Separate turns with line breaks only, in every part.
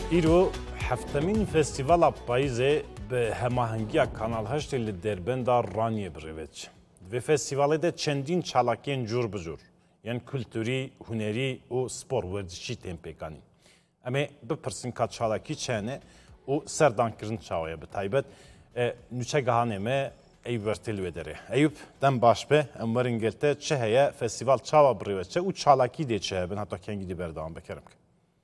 ایرو هفتمین فستیوالا پاییزه به هماهنگی کانال هشت لی دربندا رانیه بروید. و فستیواله ده چندین چالاکین جور بجور. یعنی کلتوری، هنری و سپور ورزشی تمپیکانی. اما بپرسین که چالاکی چنه و سردان کرن چاویه به تایبت نوچه گهانمه ایوب ورتل وداره. ایوب دم باش به امورین گلته چه هیا فستیوال چاوا بروید چه و چالاکی ده چه بن حتی کنگی دی بردام بکرم که.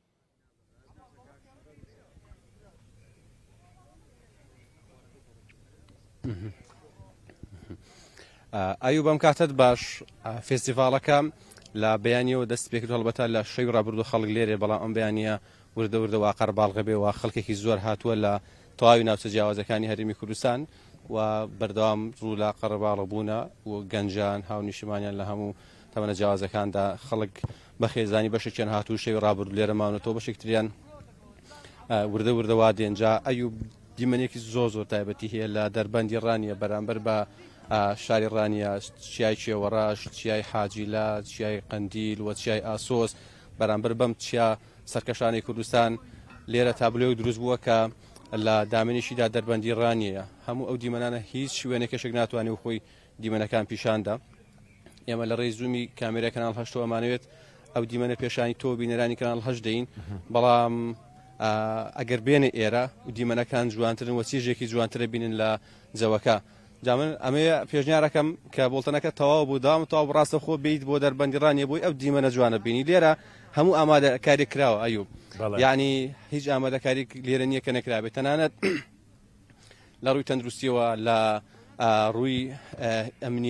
ئەیوبم کاتت باش فێستیڤاڵەکە لە بەیانیەوە دەست پێ کرد هەڵبەتە لە شەوی ڕابردوو خەڵک لێرێ بەڵام ئەم بەیانیە وردە وردە واقەر باڵغە بێ و خەڵکێکی زۆر هاتووە لە تەواوی ناوچە جیاوازەکانی هەرێمی کوردستان و بەردەوام ڕوو لە قەرەباڵغ بوونە و گەنجان هاونیشتمانیان لە هەموو تەمەنە جیاوازەکاندا خەڵک بە خێزانی بەشێکیان هاتوو شەوی ڕابردوو لێرە ماونەتەوە بەشێکتریان وردە وردە وا دێنجا ئەیوب دیمەنێکی زۆر تایبەتی هەیە لە دەربەندی ڕانیە بەرامبەر بە شاری ڕانیە چیای چێوەڕاش چیای حاجیلا چیای قەندیل و چیای ئاسۆس بەرامبەر بەم چیا سەرکەشانی کوردستان لێرە تابلۆیەک دروست بووە کە لە دامێنێشیدا دەربەندی ڕانیەیە هەموو ئەو دیمەنانە هیچ شوێنێکەشێک ناتوانێت و خۆی دیمەنەکان پیشاندا ئێمە لە ڕێی زوومی کامێرای کەناڵ هەشتەوە ئەمانەوێت ئەو دیمەنە پێشانی تۆ بینەرانی کەناڵ هەشت دەین بەڵام ئەگەر بێنێ ئێرە و دیمەنەکان جوانترن و چیژێکی جوانترە بینن لە جەوەکە جامن ئەمەیە پێشنیارەکەم کە بۆڵتەنەکە تەواو بوو دام تەواو ڕاستە خۆ بیت بۆ دەربەندی ڕانیە بووی ئەو دیمەنە جوانە بینی لێرە هەموو ئامادەکاری کراوە ئەیوب یعنی هیچ ئامادەکاری لێرە نییە کە نەکرابێت تەنانەت لە ڕووی تەندروستیەوە لە ڕووی ئەمنی